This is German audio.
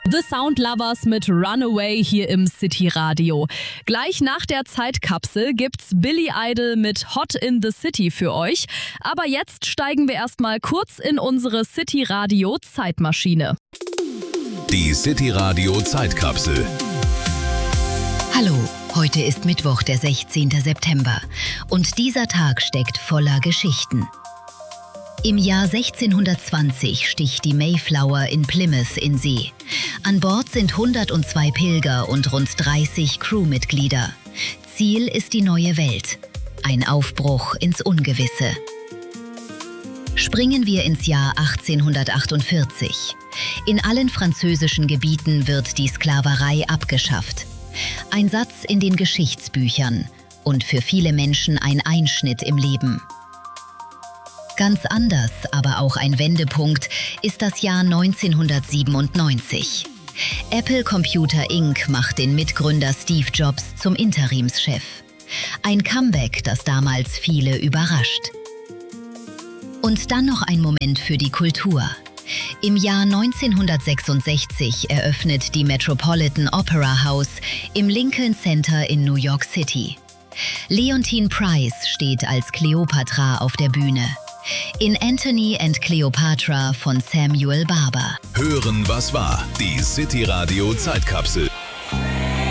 The Sound Lovers mit Runaway hier im City Radio. Gleich nach der Zeitkapsel gibt's Billy Idol mit Hot in the City für euch. Aber jetzt steigen wir erstmal kurz in unsere City Radio Zeitmaschine. Die City Radio Zeitkapsel. Hallo, heute ist Mittwoch, der 16. September. Und dieser Tag steckt voller Geschichten. Im Jahr 1620 sticht die Mayflower in Plymouth in See. An Bord sind 102 Pilger und rund 30 Crewmitglieder. Ziel ist die neue Welt. Ein Aufbruch ins Ungewisse. Springen wir ins Jahr 1848. In allen französischen Gebieten wird die Sklaverei abgeschafft. Ein Satz in den Geschichtsbüchern und für viele Menschen ein Einschnitt im Leben. Ganz anders, aber auch ein Wendepunkt, ist das Jahr 1997. Apple Computer Inc. macht den Mitgründer Steve Jobs zum Interimschef. Ein Comeback, das damals viele überrascht. Und dann noch ein Moment für die Kultur. Im Jahr 1966 eröffnet die Metropolitan Opera House im Lincoln Center in New York City. Leontine Price steht als Kleopatra auf der Bühne. In Antony and Cleopatra von Samuel Barber. Hören, was war. Die City Radio Zeitkapsel.